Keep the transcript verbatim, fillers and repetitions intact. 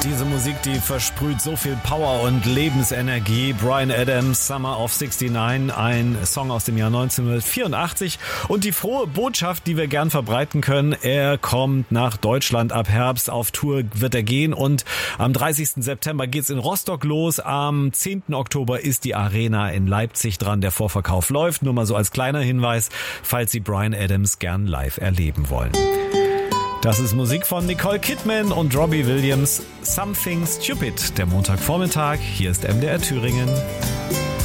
Diese Musik, die versprüht so viel Power und Lebensenergie. Bryan Adams, Summer of sixty-nine, ein Song aus dem Jahr neunzehnhundertvierundachtzig. Und die frohe Botschaft, die wir gern verbreiten können, er kommt nach Deutschland ab Herbst. Auf Tour wird er gehen und am dreißigsten September geht's in Rostock los. Am zehnten Oktober ist die Arena in Leipzig dran. Der Vorverkauf läuft. Nur mal so als kleiner Hinweis, falls Sie Bryan Adams gern live erleben wollen. Das ist Musik von Nicole Kidman und Robbie Williams. Something Stupid, der Montagvormittag. Hier ist M D R Thüringen.